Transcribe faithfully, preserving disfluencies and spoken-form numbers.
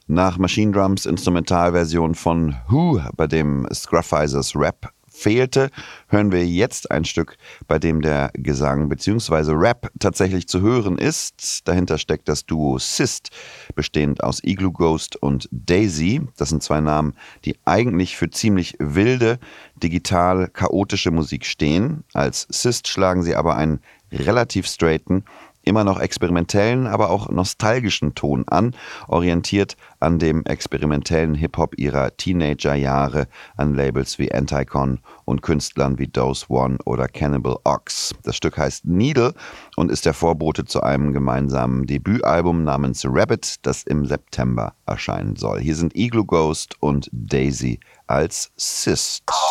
Nach Machine Drums Instrumentalversion von Who, bei dem Scruffizers Rap fehlte, hören wir jetzt ein Stück, bei dem der Gesang bzw. Rap tatsächlich zu hören ist. Dahinter steckt das Duo Syst, bestehend aus Igloo Ghost und Daisy. Das sind zwei Namen, die eigentlich für ziemlich wilde, digital chaotische Musik stehen. Als Syst schlagen sie aber einen relativ straighten, immer noch experimentellen, aber auch nostalgischen Ton an, orientiert an dem experimentellen Hip-Hop ihrer Teenagerjahre, an Labels wie Anticon und Künstlern wie Dose One oder Cannibal Ox. Das Stück heißt Needle und ist der Vorbote zu einem gemeinsamen Debütalbum namens Rabbit, das im September erscheinen soll. Hier sind Igloo Ghost und Daisy als Syst.